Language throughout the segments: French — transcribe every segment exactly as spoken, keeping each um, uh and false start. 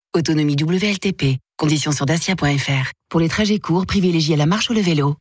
Autonomie W L T P. Conditions sur dacia point f r. Pour les trajets courts, privilégiez la marche ou le vélo.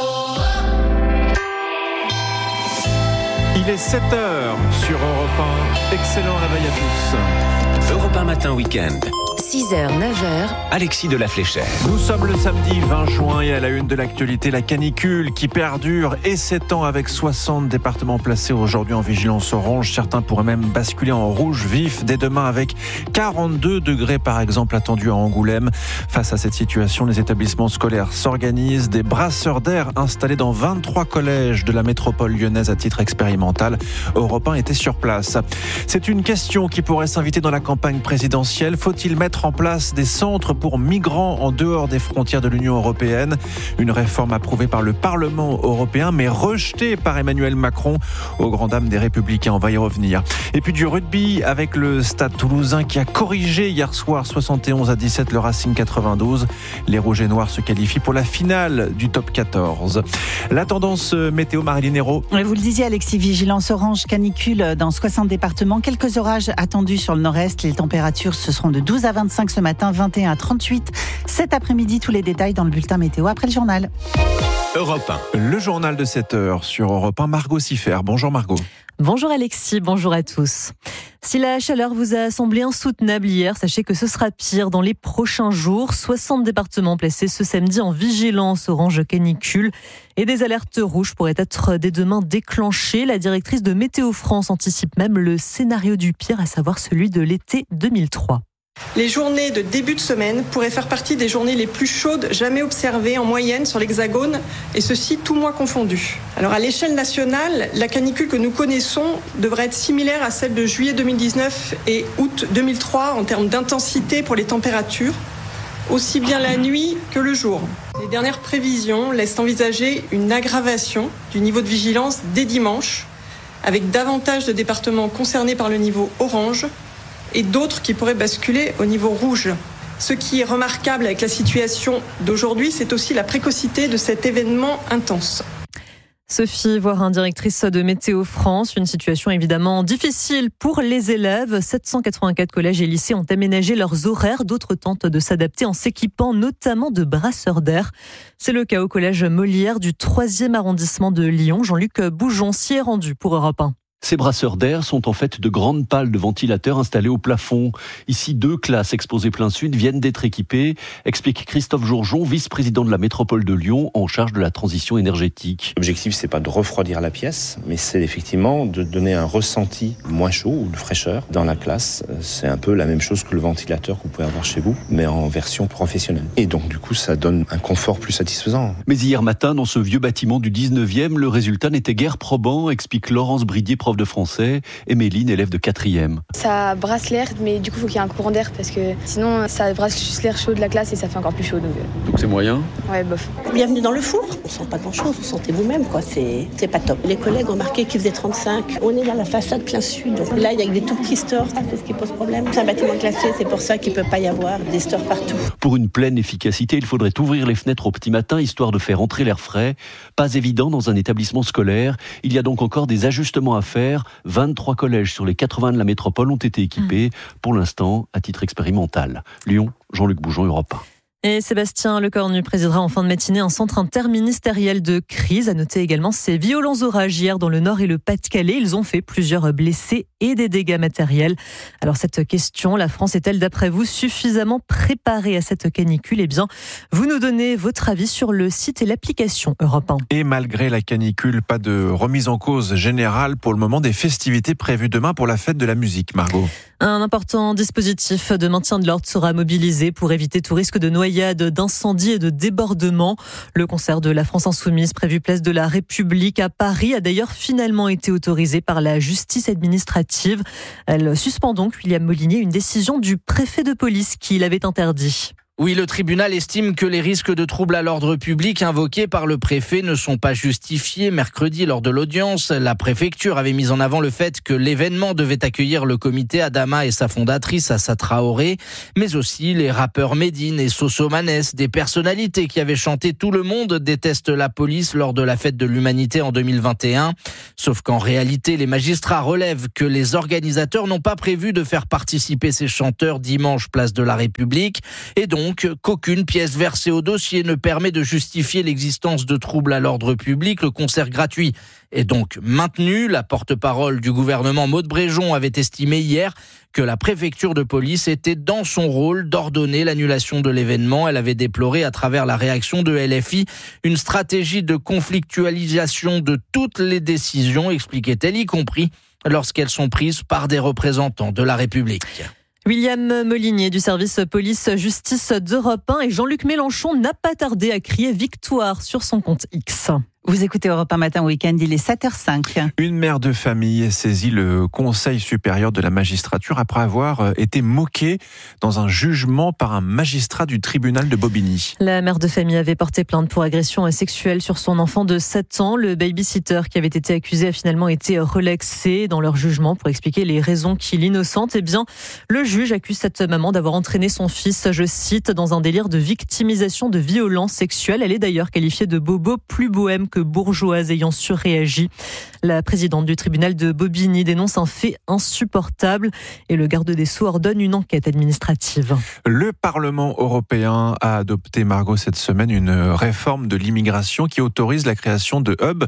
Il est sept heures sur Europe un. Excellent réveil à tous. Europe un matin week-end. six heures, neuf heures. Alexis de la Fléchère. Nous sommes le samedi vingt juin et à la une de l'actualité, la canicule qui perdure et s'étend avec soixante départements placés aujourd'hui en vigilance orange. Certains pourraient même basculer en rouge vif dès demain avec quarante-deux degrés par exemple attendus à Angoulême. Face à cette situation, les établissements scolaires s'organisent. Des brasseurs d'air installés dans vingt-trois collèges de la métropole lyonnaise à titre expérimental. Europe un était sur place. C'est une question qui pourrait s'inviter dans la campagne présidentielle. Faut-il mettre en place des centres pour migrants en dehors des frontières de l'Union européenne? Une réforme approuvée par le Parlement européen mais rejetée par Emmanuel Macron aux grandes dames des Républicains. On va y revenir. Et puis du rugby avec le Stade Toulousain qui a corrigé hier soir soixante et onze à dix-sept le Racing quatre-vingt-douze. Les Rouges et Noirs se qualifient pour la finale du top quatorze. La tendance météo, Marilyn Hérault. Vous le disiez Alexis, vigilance orange canicule dans soixante départements. Quelques orages attendus sur le nord-est. Les températures ce seront de douze à vingt-cinq ce matin, vingt et un à trente-huit cet après-midi. Tous les détails dans le bulletin météo après le journal. Europe un. Le journal de sept heures sur Europe un. Margot Siffert. Bonjour Margot. Bonjour Alexis, bonjour à tous. Si la chaleur vous a semblé insoutenable hier, sachez que ce sera pire dans les prochains jours. soixante départements placés ce samedi en vigilance orange canicule et des alertes rouges pourraient être dès demain déclenchées. La directrice de Météo France anticipe même le scénario du pire, à savoir celui de l'été deux mille trois. Les journées de début de semaine pourraient faire partie des journées les plus chaudes jamais observées en moyenne sur l'Hexagone, et ceci tout mois confondu. Alors à l'échelle nationale, la canicule que nous connaissons devrait être similaire à celle de juillet deux mille dix-neuf et août deux mille trois en termes d'intensité pour les températures, aussi bien la nuit que le jour. Les dernières prévisions laissent envisager une aggravation du niveau de vigilance dès dimanche, avec davantage de départements concernés par le niveau orange, et d'autres qui pourraient basculer au niveau rouge. Ce qui est remarquable avec la situation d'aujourd'hui, c'est aussi la précocité de cet événement intense. Sophie Voirin, directrice de Météo France. Une situation évidemment difficile pour les élèves. sept cent quatre-vingt-quatre collèges et lycées ont aménagé leurs horaires. D'autres tentent de s'adapter en s'équipant notamment de brasseurs d'air. C'est le cas au collège Molière du troisième arrondissement de Lyon. Jean-Luc Boujon s'y est rendu pour Europe un. Ces brasseurs d'air sont en fait de grandes pales de ventilateurs installées au plafond. Ici, deux classes exposées plein sud viennent d'être équipées, explique Christophe Jourjon, vice-président de la métropole de Lyon, en charge de la transition énergétique. L'objectif, c'est pas de refroidir la pièce, mais c'est effectivement de donner un ressenti moins chaud ou de fraîcheur dans la classe. C'est un peu la même chose que le ventilateur que vous pouvez avoir chez vous, mais en version professionnelle. Et donc, du coup, ça donne un confort plus satisfaisant. Mais hier matin, dans ce vieux bâtiment du dix-neuvième, le résultat n'était guère probant, explique Laurence Bridier, prof de français, et Méline, élève de quatrième. Ça brasse l'air, mais du coup, il faut qu'il y ait un courant d'air, parce que sinon, ça brasse juste l'air chaud de la classe et ça fait encore plus chaud. Donc, donc c'est moyen ? Ouais, bof. Bienvenue dans le four. On sent pas grand-chose, vous sentez vous-même, quoi. C'est, c'est pas top. Les collègues ont marqué qu'il faisait trente-cinq. On est dans la façade plein sud. Donc là, il y a des tout petits stores, c'est ce qui pose problème. C'est un bâtiment classé, c'est pour ça qu'il peut pas y avoir des stores partout. Pour une pleine efficacité, il faudrait ouvrir les fenêtres au petit matin, histoire de faire entrer l'air frais. Pas évident dans un établissement scolaire. Il y a donc encore des ajustements à faire. vingt-trois collèges sur les quatre-vingts de la métropole ont été équipés, pour l'instant à titre expérimental. Lyon, Jean-Luc Boujon, Europe un. Et Sébastien Lecornu présidera en fin de matinée un centre interministériel de crise. À noter également ces violents orages hier dans le Nord et le Pas-de-Calais. Ils ont fait plusieurs blessés et des dégâts matériels. Alors cette question, la France est-elle d'après vous suffisamment préparée à cette canicule ? Eh bien, vous nous donnez votre avis sur le site et l'application Europe un. Et malgré la canicule, pas de remise en cause générale pour le moment des festivités prévues demain pour la fête de la musique, Margot. Un important dispositif de maintien de l'ordre sera mobilisé pour éviter tout risque de noyade, d'incendie et de débordement. Le concert de la France Insoumise prévu place de la République à Paris a d'ailleurs finalement été autorisé par la justice administrative. Elle suspend donc, William Molinier, une décision du préfet de police qui l'avait interdit. Oui, le tribunal estime que les risques de troubles à l'ordre public invoqués par le préfet ne sont pas justifiés. Mercredi, lors de l'audience, la préfecture avait mis en avant le fait que l'événement devait accueillir le comité Adama et sa fondatrice Assa Traoré, mais aussi les rappeurs Medine et Soso Manes, des personnalités qui avaient chanté « Tout le monde déteste la police » lors de la fête de l'humanité en deux mille vingt et un. Sauf qu'en réalité, les magistrats relèvent que les organisateurs n'ont pas prévu de faire participer ces chanteurs dimanche place de la République et donc Donc, qu'aucune pièce versée au dossier ne permet de justifier l'existence de troubles à l'ordre public. Le concert gratuit est donc maintenu. La porte-parole du gouvernement, Maud Bréjon, avait estimé hier que la préfecture de police était dans son rôle d'ordonner l'annulation de l'événement. Elle avait déploré à travers la réaction de L F I une stratégie de conflictualisation de toutes les décisions, expliquait-elle, y compris lorsqu'elles sont prises par des représentants de la République. William Molinier du service police-justice d'Europe un et Jean-Luc Mélenchon n'a pas tardé à crier victoire sur son compte X. Vous écoutez Europe un matin week-end, il est sept heures cinq. Une mère de famille saisit le Conseil supérieur de la magistrature après avoir été moquée dans un jugement par un magistrat du tribunal de Bobigny. La mère de famille avait porté plainte pour agression sexuelle sur son enfant de sept ans. Le babysitter qui avait été accusé a finalement été relaxé dans leur jugement pour expliquer les raisons qui l'innocentent. Eh bien, le juge accuse cette maman d'avoir entraîné son fils, je cite, dans un délire de victimisation de violences sexuelles. Elle est d'ailleurs qualifiée de bobo plus bohème que bourgeoise ayant surréagi. La présidente du tribunal de Bobigny dénonce un fait insupportable et le garde des Sceaux ordonne une enquête administrative. Le Parlement européen a adopté, Margot, cette semaine une réforme de l'immigration qui autorise la création de hubs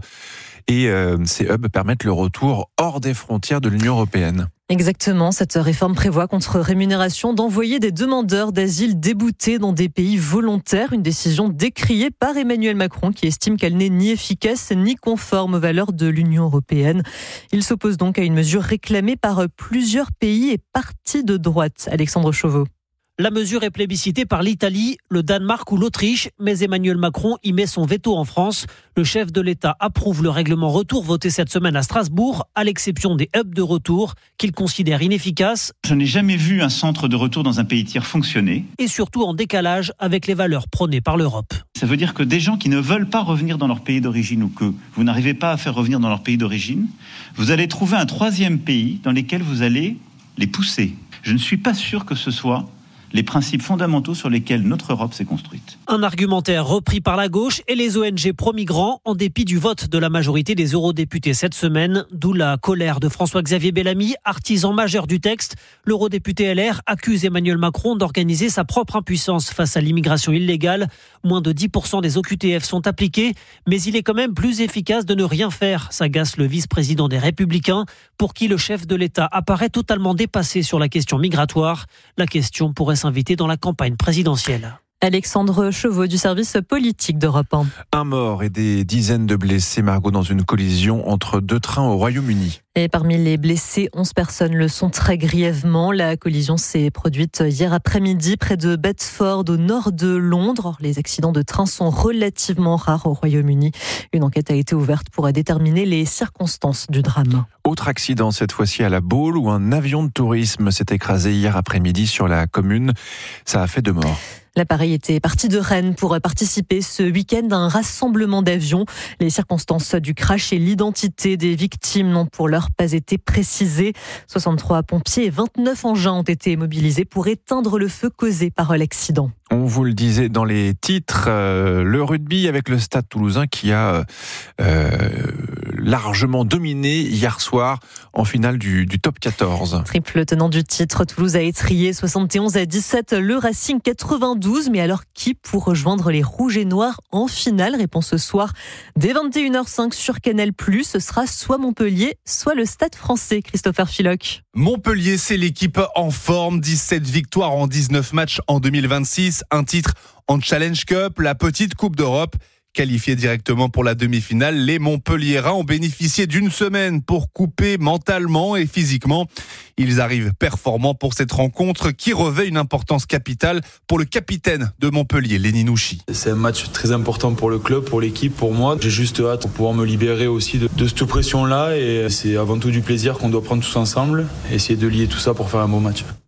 et euh, ces hubs permettent le retour hors des frontières de l'Union européenne. Exactement, cette réforme prévoit contre rémunération d'envoyer des demandeurs d'asile déboutés dans des pays volontaires, une décision décriée par Emmanuel Macron qui estime qu'elle n'est ni efficace ni conforme aux valeurs de l'Union européenne. Il s'oppose donc à une mesure réclamée par plusieurs pays et partis de droite. Alexandre Chauveau. La mesure est plébiscitée par l'Italie, le Danemark ou l'Autriche, mais Emmanuel Macron y met son veto en France. Le chef de l'État approuve le règlement retour voté cette semaine à Strasbourg, à l'exception des hubs de retour qu'il considère inefficaces. Je n'ai jamais vu un centre de retour dans un pays tiers fonctionner. Et surtout en décalage avec les valeurs prônées par l'Europe. Ça veut dire que des gens qui ne veulent pas revenir dans leur pays d'origine ou que vous n'arrivez pas à faire revenir dans leur pays d'origine, vous allez trouver un troisième pays dans lequel vous allez les pousser. Je ne suis pas sûr que ce soit les principes fondamentaux sur lesquels notre Europe s'est construite. Un argumentaire repris par la gauche et les O N G pro-migrants en dépit du vote de la majorité des eurodéputés cette semaine, d'où la colère de François-Xavier Bellamy, artisan majeur du texte. L'eurodéputé L R accuse Emmanuel Macron d'organiser sa propre impuissance face à l'immigration illégale. Moins de dix pour cent des O Q T F sont appliqués, mais il est quand même plus efficace de ne rien faire, s'agace le vice-président des Républicains, pour qui le chef de l'État apparaît totalement dépassé sur la question migratoire. La question pourrait s'inviter dans la campagne présidentielle. Alexandre Chauveau du service politique d'Europe un. Un mort et des dizaines de blessés, Margot, dans une collision entre deux trains au Royaume-Uni. Et parmi les blessés, onze personnes le sont très grièvement. La collision s'est produite hier après-midi près de Bedford, au nord de Londres. Les accidents de train sont relativement rares au Royaume-Uni. Une enquête a été ouverte pour déterminer les circonstances du drame. Autre accident, cette fois-ci à la Baule, où un avion de tourisme s'est écrasé hier après-midi sur la commune. Ça a fait deux morts. L'appareil était parti de Rennes pour participer ce week-end à un rassemblement d'avions. Les circonstances du crash et l'identité des victimes n'ont pour l'heure pas été précisées. soixante-trois pompiers et vingt-neuf engins ont été mobilisés pour éteindre le feu causé par l'accident. On vous le disait dans les titres, euh, le rugby avec le Stade Toulousain qui a euh, largement dominé hier soir en finale du, du top quatorze. Triple tenant du titre, Toulouse a étrié soixante et onze à dix-sept, le Racing quatre-vingt-douze. Mais alors qui pour rejoindre les Rouges et Noirs en finale? Réponse ce soir dès vingt et une heures cinq sur Canal plus. Ce sera soit Montpellier, soit le Stade Français. Christopher Philoc. Montpellier, c'est l'équipe en forme. dix-sept victoires en dix-neuf matchs en deux mille vingt-six. Un titre en Challenge Cup, la petite Coupe d'Europe. Qualifiés directement pour la demi-finale, les Montpelliérains ont bénéficié d'une semaine pour couper mentalement et physiquement. Ils arrivent performants pour cette rencontre qui revêt une importance capitale pour le capitaine de Montpellier, Lenny Nouchi. C'est un match très important pour le club, pour l'équipe, pour moi. J'ai juste hâte de pouvoir me libérer aussi de, de cette pression-là et c'est avant tout du plaisir qu'on doit prendre tous ensemble et essayer de lier tout ça pour faire un bon match.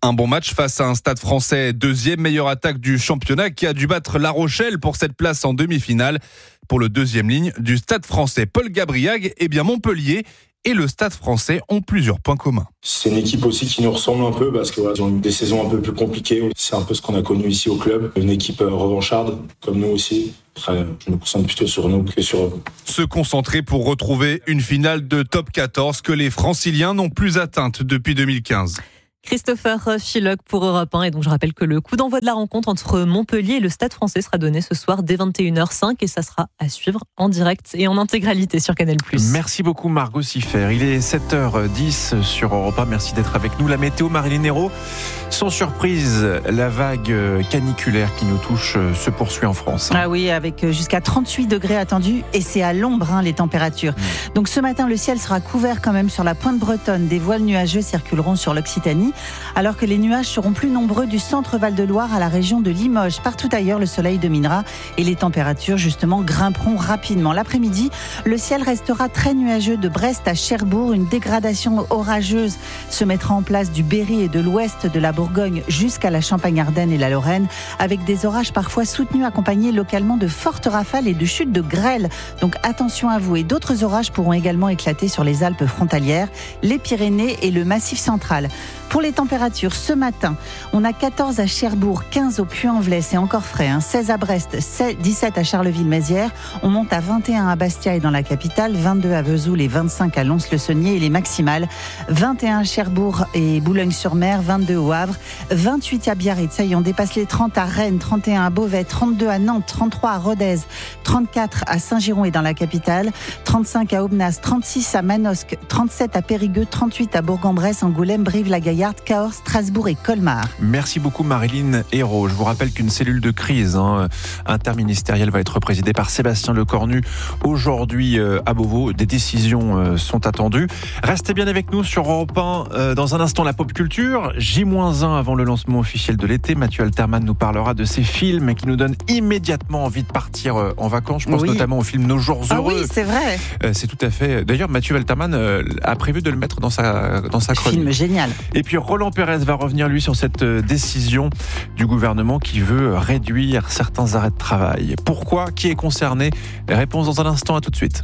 Un bon match face à un Stade Français, deuxième meilleure attaque du championnat, qui a dû battre La Rochelle pour cette place en demi-finale. Pour le deuxième ligne du Stade Français, Paul Gabriag, eh bien Montpellier et le Stade Français ont plusieurs points communs. C'est une équipe aussi qui nous ressemble un peu parce qu'ils ouais, ont eu des saisons un peu plus compliquées. C'est un peu ce qu'on a connu ici au club. Une équipe revancharde, comme nous aussi. Après, je me concentre plutôt sur nous que sur eux. Se concentrer pour retrouver une finale de top quatorze que les Franciliens n'ont plus atteinte depuis deux mille quinze. Christopher Philoc pour Europe un. Et donc, je rappelle que le coup d'envoi de la rencontre entre Montpellier et le Stade Français sera donné ce soir dès vingt et une heures cinq et ça sera à suivre en direct et en intégralité sur Canal plus. Merci beaucoup Margot Siffer. Il est sept heures dix sur Europe un. Merci d'être avec nous. La météo, Marilyn Hérault. Sans surprise, la vague caniculaire qui nous touche se poursuit en France. Ah oui, avec jusqu'à trente-huit degrés attendus et c'est à l'ombre hein, les températures. Mmh. Donc ce matin, le ciel sera couvert quand même sur la pointe bretonne. Des voiles nuageux circuleront sur l'Occitanie. Alors que les nuages seront plus nombreux du centre Val-de-Loire à la région de Limoges. Partout ailleurs, le soleil dominera et les températures, justement, grimperont rapidement. L'après-midi, le ciel restera très nuageux de Brest à Cherbourg. Une dégradation orageuse se mettra en place du Berry et de l'ouest de la Bourgogne jusqu'à la Champagne-Ardenne et la Lorraine, avec des orages parfois soutenus accompagnés localement de fortes rafales et de chutes de grêle. Donc attention à vous. Et d'autres orages pourront également éclater sur les Alpes frontalières, les Pyrénées et le Massif central. Pour les températures, ce matin, on a quatorze à Cherbourg, quinze au Puy-en-Velay, c'est encore frais, hein, seize à Brest, dix-sept à Charleville-Mézières, on monte à vingt et un à Bastia et dans la capitale, vingt-deux à Vesoul et vingt-cinq à Lons-le-Saunier et les maximales, vingt et un à Cherbourg et Boulogne-sur-Mer, vingt-deux au Havre, vingt-huit à Biarritz, ça y est, on dépasse les trente à Rennes, trente et un à Beauvais, trente-deux à Nantes, trente-trois à Rodez, trente-quatre à Saint-Giron et dans la capitale, trente-cinq à Aubenas, trente-six à Manosque, trente-sept à Périgueux, trente-huit à Bourg-en-Bresse, Angoulême, Brive-la-Gaillarde, Cahors, Strasbourg et Colmar. Merci beaucoup Marilyn Hérault. Je vous rappelle qu'une cellule de crise hein, interministérielle va être présidée par Sébastien Lecornu aujourd'hui euh, à Beauvau. Des décisions euh, sont attendues. Restez bien avec nous sur Europe un. Euh, dans un instant, la pop culture. J moins un avant le lancement officiel de l'été. Mathieu Alterman nous parlera de ces films qui nous donnent immédiatement envie de partir euh, en vacances. Je pense oui. notamment au film Nos jours heureux. Ah oui, c'est vrai. Euh, c'est tout à fait. D'ailleurs, Mathieu Alterman euh, a prévu de le mettre dans sa, dans sa chronique. Film génial. Et puis Roland Pérez va revenir lui sur cette décision du gouvernement qui veut réduire certains arrêts de travail. Pourquoi ? Qui est concerné ? Réponse dans un instant, à tout de suite.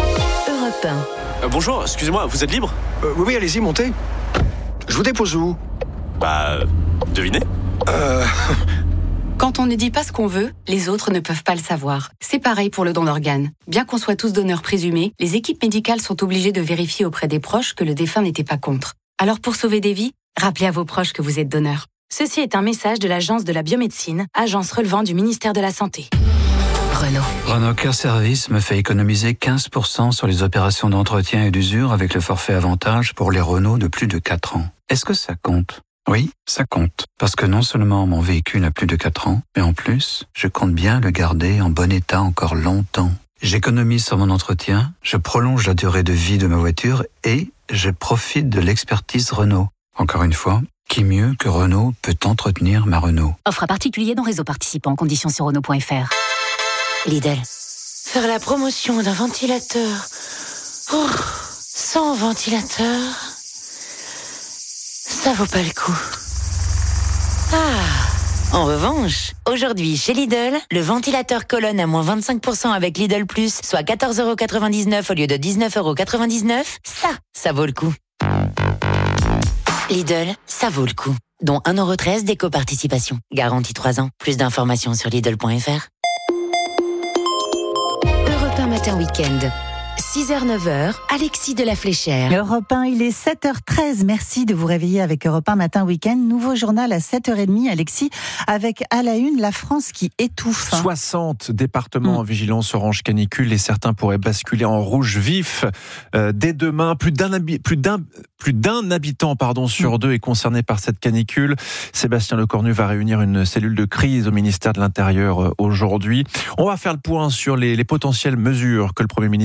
Europe un. Euh, bonjour, excusez-moi, vous êtes libre ? euh, Oui, oui, allez-y, montez. Je vous dépose où ? Bah, devinez. Euh... Quand on ne dit pas ce qu'on veut, les autres ne peuvent pas le savoir. C'est pareil pour le don d'organes. Bien qu'on soit tous donneurs présumés, les équipes médicales sont obligées de vérifier auprès des proches que le défunt n'était pas contre. Alors pour sauver des vies, rappelez à vos proches que vous êtes donneur. Ceci est un message de l'Agence de la biomédecine, agence relevant du ministère de la Santé. Renault. Renault Care Service me fait économiser quinze pour cent sur les opérations d'entretien et d'usure avec le forfait avantage pour les Renault de plus de quatre ans. Est-ce que ça compte ? Oui, ça compte. Parce que non seulement mon véhicule a plus de quatre ans, mais en plus, je compte bien le garder en bon état encore longtemps. J'économise sur mon entretien, je prolonge la durée de vie de ma voiture et je profite de l'expertise Renault. Encore une fois, qui mieux que Renault peut entretenir ma Renault ? Offre à particulier dans réseau participant. Conditions sur Renault point F R. Lidl. Faire la promotion d'un ventilateur oh, sans ventilateur, ça vaut pas le coup. Ah, en revanche, aujourd'hui chez Lidl, le ventilateur colonne à moins vingt-cinq pour cent avec Lidl Plus, soit quatorze euros quatre-vingt-dix-neuf au lieu de dix-neuf euros quatre-vingt-dix-neuf. Ça, ça vaut le coup. Lidl, ça vaut le coup. Dont un euro treize d'éco-participation. Garantie trois ans. Plus d'informations sur Lidl point F R. Europe un matin week-end. six heures neuf heures, Alexis de la Fléchère. Europe un, il est sept heures treize. Merci de vous réveiller avec Europe un matin week-end. Nouveau journal à sept heures trente, Alexis, avec à la une la France qui étouffe. soixante départements mmh. en vigilance orange canicule et certains pourraient basculer en rouge vif euh, dès demain. Plus d'un, habi- plus d'un, plus d'un habitant pardon, sur mmh. deux est concerné par cette canicule. Sébastien Lecornu va réunir une cellule de crise au ministère de l'Intérieur euh, aujourd'hui. On va faire le point sur les, les potentielles mesures que le Premier ministre pourra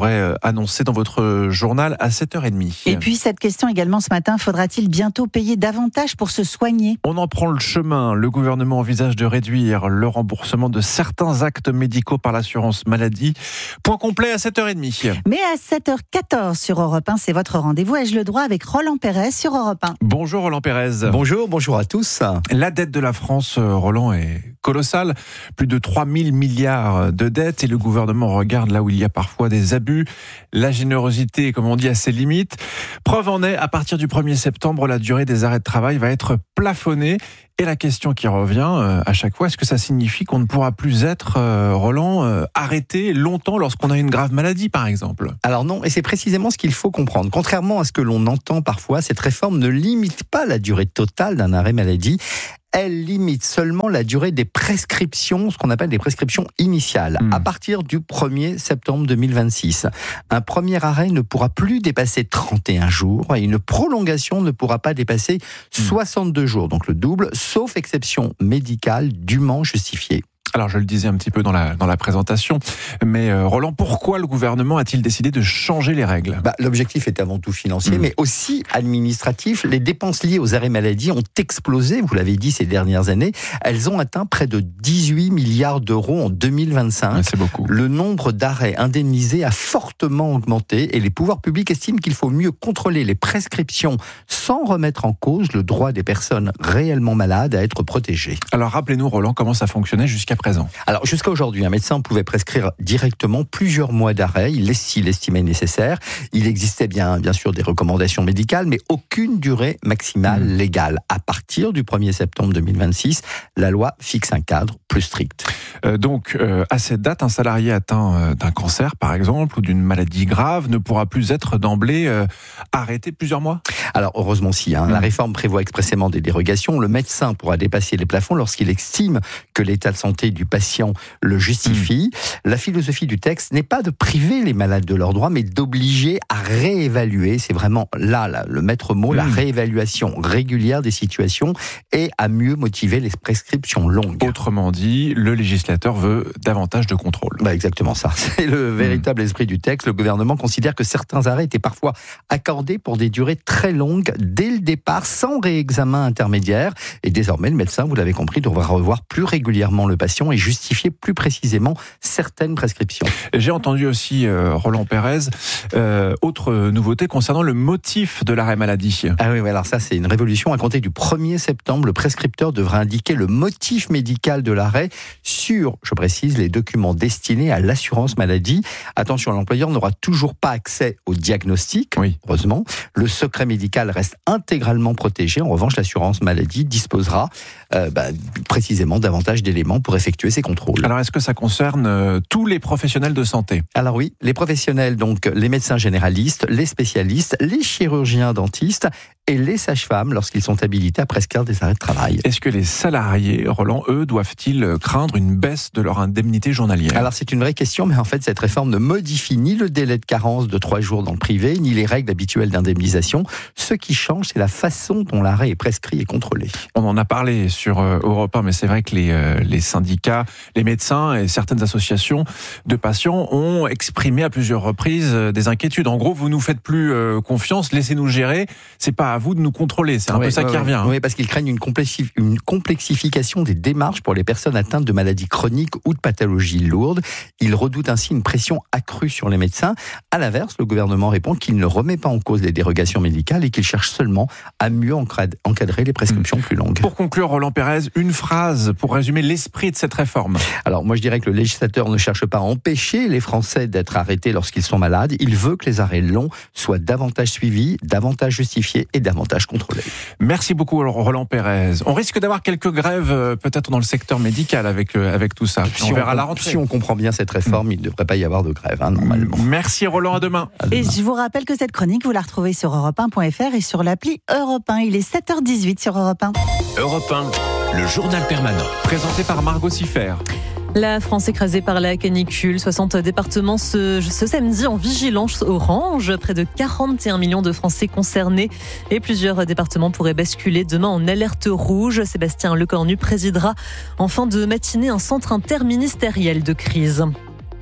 pourrait annoncer dans votre journal à sept heures trente. Et puis cette question également ce matin, faudra-t-il bientôt payer davantage pour se soigner ? On en prend le chemin. Le gouvernement envisage de réduire le remboursement de certains actes médicaux par l'assurance maladie. Point complet à sept heures trente. Mais à sept heures quatorze sur Europe un, c'est votre rendez-vous. Ai-je le droit avec Roland Pérez sur Europe un ? Bonjour Roland Pérez. Bonjour, bonjour à tous. La dette de la France, Roland, est colossale. Plus de trois mille milliards de dettes et le gouvernement regarde là où il y a parfois des abus. La générosité, comme on dit, a ses limites. Preuve en est, à partir du premier septembre, la durée des arrêts de travail va être plafonnée. Et la question qui revient euh, à chaque fois, est-ce que ça signifie qu'on ne pourra plus être, euh, Roland, euh, arrêté longtemps lorsqu'on a une grave maladie, par exemple ? Alors non, et c'est précisément ce qu'il faut comprendre. Contrairement à ce que l'on entend parfois, cette réforme ne limite pas la durée totale d'un arrêt maladie. Elle limite seulement la durée des prescriptions, ce qu'on appelle des prescriptions initiales. Mmh. À partir du premier septembre deux mille vingt-six, un premier arrêt ne pourra plus dépasser trente et un jours et une prolongation ne pourra pas dépasser mmh. soixante-deux jours, donc le double, sauf exception médicale dûment justifiée. Alors, je le disais un petit peu dans la, dans la présentation, mais euh, Roland, pourquoi le gouvernement a-t-il décidé de changer les règles ? bah, L'objectif est avant tout financier, mmh. mais aussi administratif. Les dépenses liées aux arrêts maladie ont explosé, vous l'avez dit, ces dernières années. Elles ont atteint près de dix-huit milliards d'euros en deux mille vingt-cinq. Ouais, c'est beaucoup. Le nombre d'arrêts indemnisés a fortement augmenté et les pouvoirs publics estiment qu'il faut mieux contrôler les prescriptions sans remettre en cause le droit des personnes réellement malades à être protégées. Alors, rappelez-nous, Roland, comment ça fonctionnait jusqu'à présent. Alors, jusqu'à aujourd'hui, un médecin pouvait prescrire directement plusieurs mois d'arrêt, s'il l'estimait nécessaire. Il existait bien, bien sûr des recommandations médicales, mais aucune durée maximale mmh. légale. À partir du premier septembre deux mille vingt-six, la loi fixe un cadre plus strict. Euh, donc, euh, à cette date, un salarié atteint euh, d'un cancer, par exemple, ou d'une maladie grave, ne pourra plus être d'emblée euh, arrêté plusieurs mois ? Alors, heureusement si. Hein, mmh. La réforme prévoit expressément des dérogations. Le médecin pourra dépasser les plafonds lorsqu'il estime que l'état de santé du patient le justifie. Mmh. La philosophie du texte n'est pas de priver les malades de leurs droits, mais d'obliger à réévaluer. C'est vraiment là, là le maître mot, mmh. la réévaluation régulière des situations et à mieux motiver les prescriptions longues. Autrement dit, le législateur veut davantage de contrôle. Bah exactement ça. C'est le véritable mmh. esprit du texte. Le gouvernement considère que certains arrêts étaient parfois accordés pour des durées très longues dès le départ, sans réexamen intermédiaire. Et désormais, le médecin, vous l'avez compris, devra revoir plus régulièrement le patient et justifier plus précisément certaines prescriptions. J'ai entendu aussi euh, Roland Pérez, euh, autre nouveauté concernant le motif de l'arrêt maladie. Ah oui, oui, alors ça c'est une révolution. À compter du premier septembre, le prescripteur devra indiquer le motif médical de l'arrêt sur, je précise, les documents destinés à l'assurance maladie. Attention, l'employeur n'aura toujours pas accès au diagnostic, oui. heureusement. Le secret médical reste intégralement protégé. En revanche, l'assurance maladie disposera euh, bah, précisément davantage d'éléments pour effectuer ces contrôles. Alors, est-ce que ça concerne euh, tous les professionnels de santé ? Alors oui, les professionnels, donc les médecins généralistes, les spécialistes, les chirurgiens dentistes et les sages-femmes lorsqu'ils sont habilités à prescrire des arrêts de travail. Est-ce que les salariés, Roland, eux, doivent-ils craindre une baisse de leur indemnité journalière ? Alors c'est une vraie question, mais en fait cette réforme ne modifie ni le délai de carence de trois jours dans le privé, ni les règles habituelles d'indemnisation. Ce qui change, c'est la façon dont l'arrêt est prescrit et contrôlé. On en a parlé sur euh, Europe un, mais c'est vrai que les, euh, les syndicats, les médecins et certaines associations de patients ont exprimé à plusieurs reprises euh, des inquiétudes. En gros, vous nous faites plus euh, confiance, laissez-nous gérer. C'est pas à vous de nous contrôler. C'est un oui, peu ça oui, qui revient. Oui, hein. parce qu'ils craignent une, complexif- une complexification des démarches pour les personnes atteintes de maladies chroniques ou de pathologies lourdes. Ils redoutent ainsi une pression accrue sur les médecins. À l'inverse, le gouvernement répond qu'il ne remet pas en cause les dérogations médicales et qu'il cherche seulement à mieux encadrer les prescriptions mmh. plus longues. Pour conclure, Roland Pérez, une phrase pour résumer l'esprit de cette réforme. Alors, moi, je dirais que le législateur ne cherche pas à empêcher les Français d'être arrêtés lorsqu'ils sont malades. Il veut que les arrêts longs soient davantage suivis, davantage justifiés et davantage contrôlés. Merci beaucoup, Roland Pérez. On risque d'avoir quelques grèves, euh, peut-être dans le secteur médical avec, euh, avec tout ça. Si on, on verra on, la rentrée. Si on comprend bien cette réforme, mmh. il ne devrait pas y avoir de grève, hein, normalement. Merci, Roland. À demain. à demain. Et je vous rappelle que cette chronique, vous la retrouvez sur europe un point f r et sur l'appli Europe un. Il est sept heures dix-huit sur Europe un. Europe un, le journal permanent. Présenté par Margot Siffer. La France écrasée par la canicule, soixante départements ce, ce samedi en vigilance orange, près de quarante et un millions de Français concernés et plusieurs départements pourraient basculer demain en alerte rouge. Sébastien Lecornu présidera en fin de matinée un centre interministériel de crise.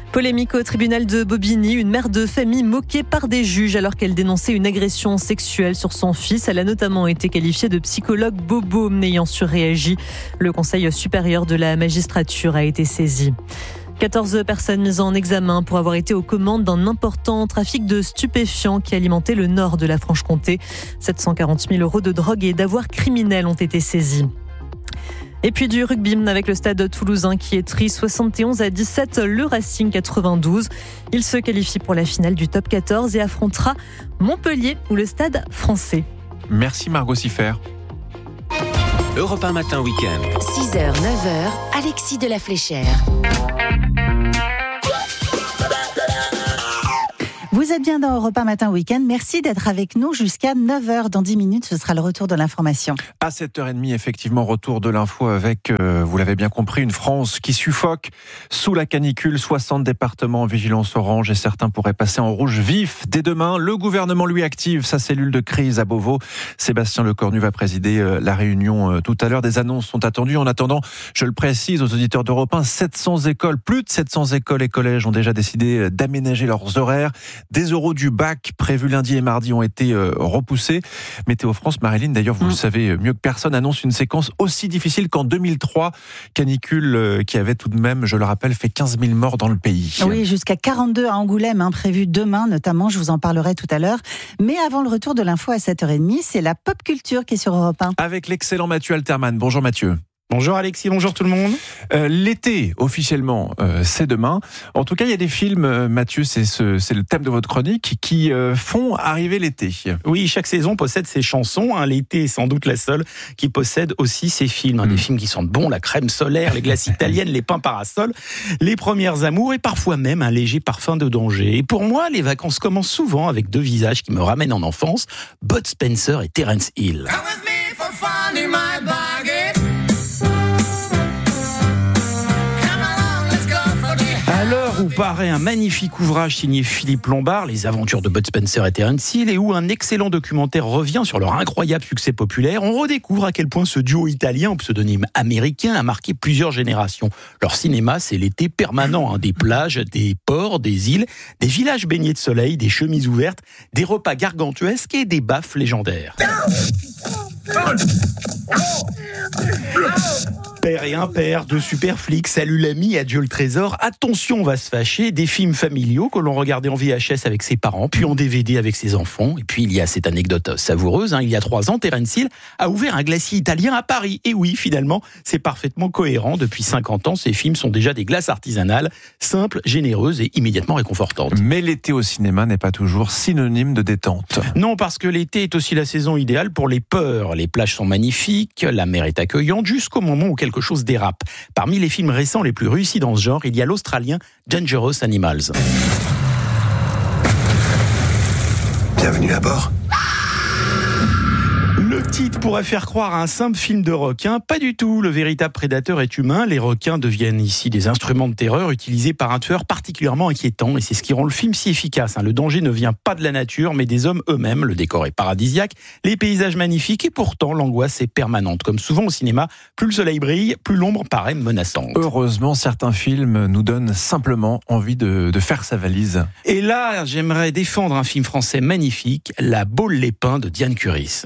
Polémique au tribunal de Bobigny, une mère de famille moquée par des juges alors qu'elle dénonçait une agression sexuelle sur son fils. Elle a notamment été qualifiée de psychologue bobo n'ayant surréagi. Le Conseil supérieur de la magistrature a été saisi. quatorze personnes mises en examen pour avoir été aux commandes d'un important trafic de stupéfiants qui alimentait le nord de la Franche-Comté. sept cent quarante mille euros de drogue et d'avoirs criminels ont été saisis. Et puis du rugby avec le stade toulousain qui étrie soixante et onze à dix-sept le Racing quatre-vingt-douze. Il se qualifie pour la finale du top quatorze et affrontera Montpellier ou le stade français. Merci Margot Siffer. Europe un matin week-end. six heures, neuf heures, Alexis de la Fléchère. Vous êtes bien dans Europe un Matin Week-end. Merci d'être avec nous jusqu'à neuf heures. Dans dix minutes, ce sera le retour de l'information. À sept heures trente, effectivement, retour de l'info avec, euh, vous l'avez bien compris, une France qui suffoque sous la canicule. soixante départements en vigilance orange et certains pourraient passer en rouge vif. Dès demain, le gouvernement lui active sa cellule de crise à Beauvau. Sébastien Lecornu va présider euh, la réunion euh, tout à l'heure. Des annonces sont attendues. En attendant, je le précise aux auditeurs d'Europe un, sept cents écoles, plus de sept cents écoles et collèges ont déjà décidé d'aménager leurs horaires. Des euros du bac prévus lundi et mardi ont été euh, repoussés. Météo France, Marilyn, d'ailleurs, vous mmh. le savez mieux que personne, annonce une séquence aussi difficile qu'en deux mille trois. Canicule euh, qui avait tout de même, je le rappelle, fait quinze mille morts dans le pays. Oui, jusqu'à quarante-deux à Angoulême, hein, prévu demain notamment, je vous en parlerai tout à l'heure. Mais avant le retour de l'info à sept heures trente, c'est la pop culture qui est sur Europe un. Avec l'excellent Mathieu Alterman. Bonjour Mathieu. Bonjour Alexis, bonjour tout le monde. Euh, l'été, officiellement, euh, c'est demain. En tout cas, il y a des films, euh, Mathieu, c'est, ce, c'est le thème de votre chronique, qui euh, font arriver l'été. Oui, chaque saison possède ses chansons. Hein. L'été est sans doute la seule qui possède aussi ses films. Hein. Mmh. Des films qui sentent bon, la crème solaire, les glaces italiennes, les pains parasols, les premières amours et parfois même un léger parfum de danger. Et pour moi, les vacances commencent souvent avec deux visages qui me ramènent en enfance, Bud Spencer et Terence Hill. À l'heure où paraît un magnifique ouvrage signé Philippe Lombard, Les aventures de Bud Spencer et Terence Hill, et où un excellent documentaire revient sur leur incroyable succès populaire, on redécouvre à quel point ce duo italien au pseudonyme américain a marqué plusieurs générations. Leur cinéma, c'est l'été permanent, hein, des plages, des ports, des îles, des villages baignés de soleil, des chemises ouvertes, des repas gargantuesques et des baffes légendaires. Père et impair, deux super flics, salut l'ami, adieu le trésor, attention on va se fâcher, des films familiaux que l'on regardait en V H S avec ses parents, puis en D V D avec ses enfants. Et puis il y a cette anecdote savoureuse, hein, il y a trois ans, Terence Hill a ouvert un glacier italien à Paris. Et oui, finalement, c'est parfaitement cohérent. Depuis cinquante ans, ces films sont déjà des glaces artisanales, simples, généreuses et immédiatement réconfortantes. Mais l'été au cinéma n'est pas toujours synonyme de détente. Non, parce que l'été est aussi la saison idéale pour les peurs. Les plages sont magnifiques, la mer est accueillante, jusqu'au moment où quelque chose dérape. Parmi les films récents les plus réussis dans ce genre, il y a l'Australien Dangerous Animals. Bienvenue à bord. Le titre pourrait faire croire à un simple film de requin. Pas du tout, le véritable prédateur est humain. Les requins deviennent ici des instruments de terreur utilisés par un tueur particulièrement inquiétant. Et c'est ce qui rend le film si efficace. Le danger ne vient pas de la nature, mais des hommes eux-mêmes. Le décor est paradisiaque, les paysages magnifiques et pourtant l'angoisse est permanente. Comme souvent au cinéma, plus le soleil brille, plus l'ombre paraît menaçante. Heureusement, certains films nous donnent simplement envie de, de faire sa valise. Et là, j'aimerais défendre un film français magnifique, La Baule-les-Pins de Diane Curis.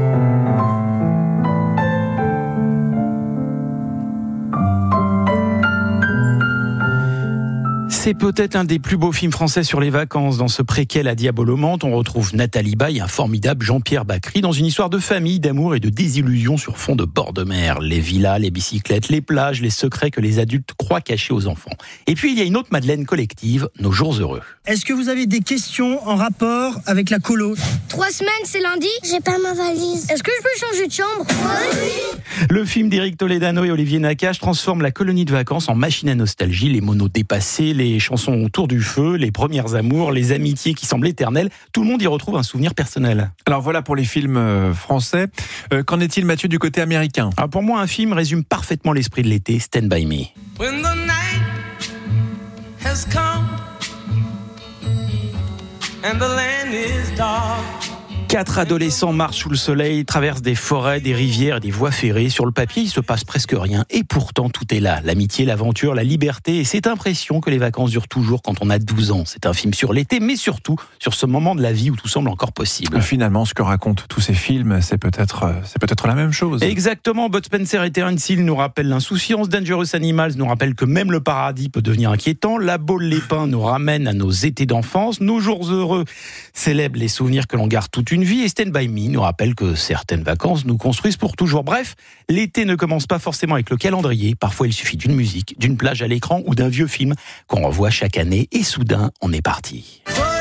C'est peut-être un des plus beaux films français sur les vacances. Dans ce préquel à Diabolomante, on retrouve Nathalie Baye et un formidable Jean-Pierre Bacry dans une histoire de famille, d'amour et de désillusion sur fond de bord de mer. Les villas, les bicyclettes, les plages, les secrets que les adultes croient cachés aux enfants. Et puis il y a une autre Madeleine collective, Nos jours heureux. Est-ce que vous avez des questions en rapport avec la colo ? Trois semaines, c'est lundi ? J'ai pas ma valise. Est-ce que je peux changer de chambre ? Oui. Le film d'Éric Toledano et Olivier Nakache transforme la colonie de vacances en machine à nostalgie. Les monos dépassés, les chansons autour du feu, les premières amours, les amitiés qui semblent éternelles. Tout le monde y retrouve un souvenir personnel. Alors voilà pour les films français. Euh, qu'en est-il, Mathieu, du côté américain ? Alors pour moi, un film résume parfaitement l'esprit de l'été, Stand By Me. When the night has come and the land is dark. Quatre adolescents marchent sous le soleil, traversent des forêts, des rivières, des voies ferrées. Sur le papier, il se passe presque rien. Et pourtant, tout est là. L'amitié, l'aventure, la liberté et cette impression que les vacances durent toujours quand on a douze ans. C'est un film sur l'été, mais surtout sur ce moment de la vie où tout semble encore possible. Finalement, ce que racontent tous ces films, c'est peut-être, c'est peut-être la même chose. Exactement. Bud Spencer et Terence Hill nous rappellent l'insouciance. Dangerous Animals nous rappelle que même le paradis peut devenir inquiétant. La Baule les Pins nous ramène à nos étés d'enfance. Nos jours heureux célèbrent les souvenirs que l'on garde toute une vie. Et Stand By Me nous rappelle que certaines vacances nous construisent pour toujours. Bref, l'été ne commence pas forcément avec le calendrier. Parfois, il suffit d'une musique, d'une plage à l'écran ou d'un vieux film qu'on revoit chaque année. Et soudain, on est parti.